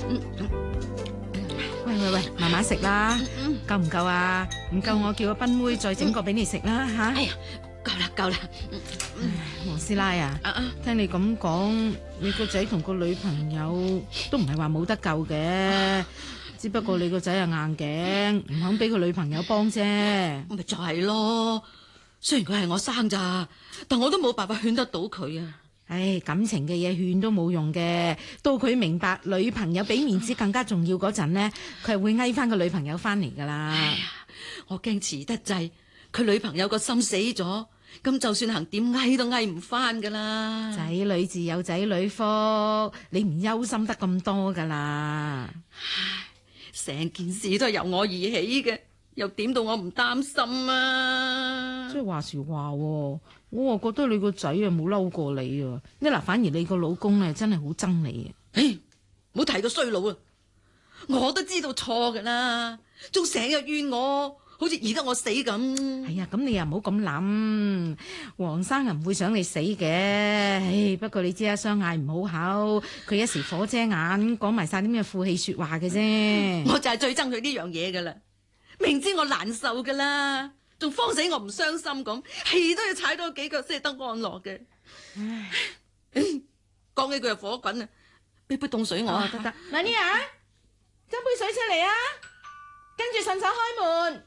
喂，慢慢食啦，夠唔夠啊？唔夠我叫個賓妹再整個俾你食啦吓。 哎呀，夠啦。 黃師奶啊，聽你咁講，你個仔同個女朋友都唔係話冇得救嘅，只不過你個仔係硬頸，唔肯俾個女朋友幫啫。 咪就係咯，雖然佢係我生咋，但我都冇辦法勸得到佢啊。 唉，感情嘅嘢勸都冇用嘅，到佢明白女朋友俾面子更加重要嗰陣呢，佢係會嗌翻個女朋友翻嚟噶啦。 哎呀，我驚遲得滯，佢女朋友個心死咗，咁就算行點嗌都嗌唔翻噶啦。 仔女自有仔女福，你唔憂心得咁多噶啦。 成件事都係由我而起嘅，又點到我唔擔心啊？ 即係話時話，我覺得你個仔啊冇嬲過你啊，嗱反而你個老公咧真係好憎你啊！ 唉，唔好提個衰佬啊！我都知道錯噶啦，仲成日怨我，好似宜得我死咁。 係啊，咁你又唔好咁諗，黃生又唔會想你死嘅。唉，不過你知啊，相嗌唔好口，佢一時火遮眼，講埋晒啲咩負氣說話嘅啫。 我就係最憎佢呢樣嘢噶啦，明知我難受噶啦，仲慌死我唔傷心咁，係都要踩多幾腳先係得安樂嘅。唉，講起佢就火滾啊！俾杯凍水我啊， 得得。嗱呢啊，斟杯水出嚟啊，跟住順手開門。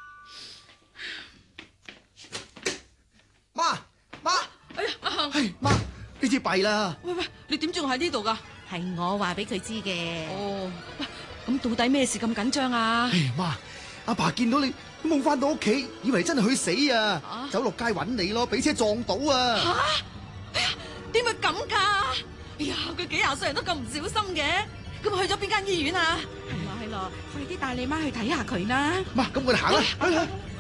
媽， 哎呀，阿恒， 媽，呢支弊啦！ 喂，你點知我喺呢度噶？ 係我話俾佢知嘅。 哦，喂，咁到底咩事咁緊張啊？ 媽，阿爸見到你都冇翻到屋企，以為真係去死啊！走落街揾你咯，俾車撞到啊！ 哎呀，點會咁噶？哎呀，佢幾廿歲人都咁唔小心嘅，咁去咗邊間醫院啊？ 係咯，快啲帶你媽去睇下佢啦。 媽，咁我哋行啦，去。